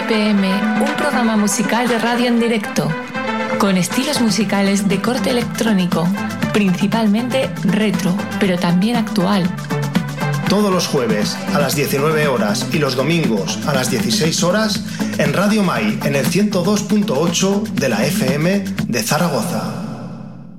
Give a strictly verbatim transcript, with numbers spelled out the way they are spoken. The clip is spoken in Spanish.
P M, un programa musical de radio en directo, con estilos musicales de corte electrónico, principalmente retro, pero también actual. Todos los jueves a las diecinueve horas y los domingos a las dieciséis horas en Radio Mai, en el ciento dos punto ocho de la F M de Zaragoza.